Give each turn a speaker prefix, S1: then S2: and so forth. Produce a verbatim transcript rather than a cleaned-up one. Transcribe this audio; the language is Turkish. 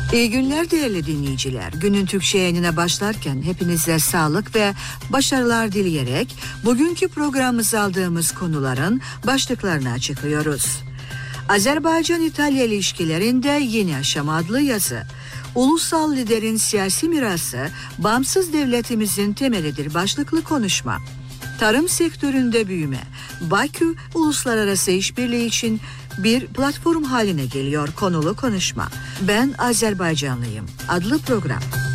S1: İyi günler değerli dinleyiciler. Günün Türkçe yayınına başlarken hepinize sağlık ve başarılar dileyerek bugünkü programımıza aldığımız konuların başlıklarını açıklıyoruz. Azerbaycan-İtalya ilişkilerinde yeni aşama adlı yazı. Ulusal liderin siyasi mirası, bağımsız devletimizin temelidir başlıklı konuşma. Tarım sektöründe büyüme. Bakü, uluslararası işbirliği için bir platform haline geliyor konulu konuşma. Ben Azerbaycanlıyım adlı program.